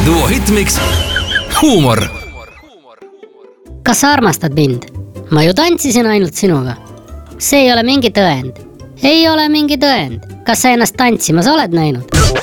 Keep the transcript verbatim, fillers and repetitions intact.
Duo Hitmix huumor. Kas sa armastad mind? Ma ju tantsisin ainult sinuga. See ei ole mingi tõend. Ei ole mingi tõend. Kas sa ennast tantsimas oled näinud?